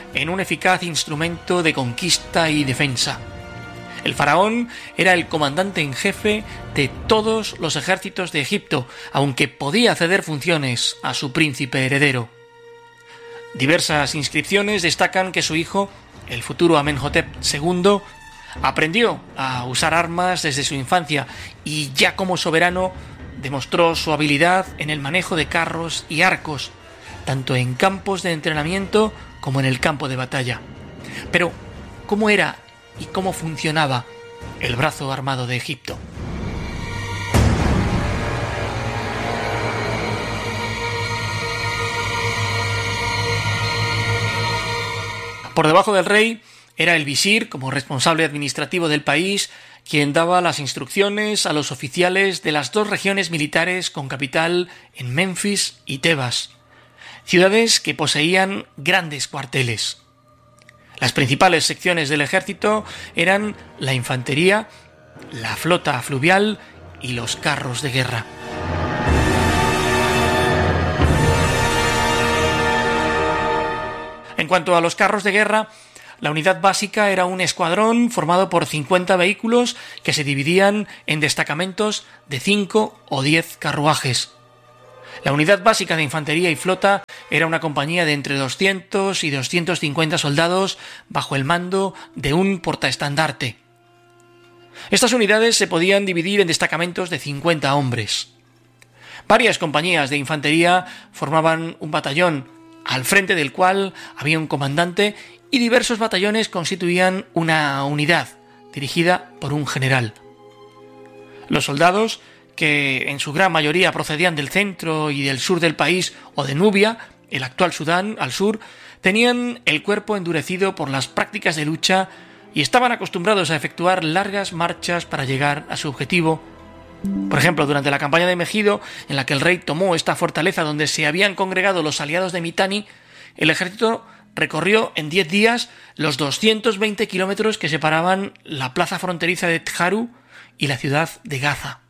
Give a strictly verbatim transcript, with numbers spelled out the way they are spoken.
en un eficaz instrumento de conquista y defensa. El faraón era el comandante en jefe de todos los ejércitos de Egipto, aunque podía ceder funciones a su príncipe heredero. Diversas inscripciones destacan que su hijo, el futuro Amenhotep segundo, aprendió a usar armas desde su infancia y ya como soberano demostró su habilidad en el manejo de carros y arcos, tanto en campos de entrenamiento como en el campo de batalla. Pero, ¿cómo era y cómo funcionaba el brazo armado de Egipto? Por debajo del rey era el visir, como responsable administrativo del país, quien daba las instrucciones a los oficiales de las dos regiones militares con capital en Menfis y Tebas, ciudades que poseían grandes cuarteles. Las principales secciones del ejército eran la infantería, la flota fluvial y los carros de guerra. En cuanto a los carros de guerra, la unidad básica era un escuadrón formado por cincuenta vehículos que se dividían en destacamentos de cinco o diez carruajes. La unidad básica de infantería y flota era una compañía de entre doscientos y doscientos cincuenta soldados bajo el mando de un portaestandarte. Estas unidades se podían dividir en destacamentos de cincuenta hombres. Varias compañías de infantería formaban un batallón, al frente del cual había un comandante, y diversos batallones constituían una unidad, dirigida por un general. Los soldados, que en su gran mayoría procedían del centro y del sur del país o de Nubia, el actual Sudán, al sur, tenían el cuerpo endurecido por las prácticas de lucha y estaban acostumbrados a efectuar largas marchas para llegar a su objetivo. Por ejemplo, durante la campaña de Megido, en la que el rey tomó esta fortaleza donde se habían congregado los aliados de Mitanni, el ejército recorrió en diez días los doscientos veinte kilómetros que separaban la plaza fronteriza de Tjaru y la ciudad de Gaza.